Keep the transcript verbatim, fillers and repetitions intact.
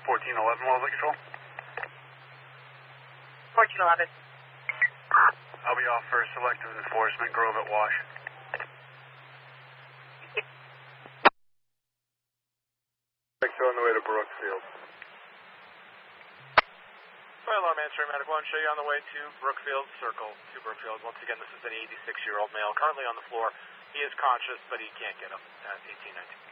fourteen eleven, what was it, control? fourteen eleven. I'll be off for selective enforcement, Grove at Wash. On the way to Brookfield. Fire alarm answering, medic one, show you on the way to Brookfield, circle to Brookfield. Once again, this is an eighty-six-year-old male currently on the floor. He is conscious, but he can't get up at eighteen nineteen.